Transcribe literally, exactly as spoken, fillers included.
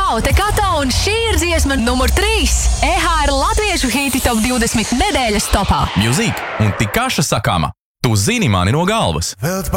Čau, te Kato, un šī ir dziesma numur trīs. E H R latviešu hīti top divdesmit nedēļas topā. Mūzika un Tikaša sakāma. Tu zini mani no galvas. Vēl